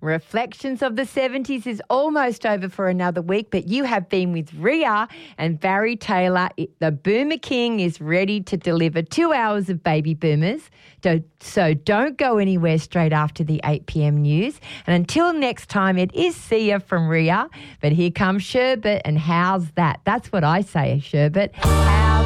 Reflections of the 70s is almost over for another week, but you have been with Ria and Barry Taylor. The Boomer King is ready to deliver 2 hours of baby boomers. So don't go anywhere straight after the 8 p.m. news. And until next time, it is see ya from Ria. But here comes Sherbet, and how's that? That's what I say, Sherbet.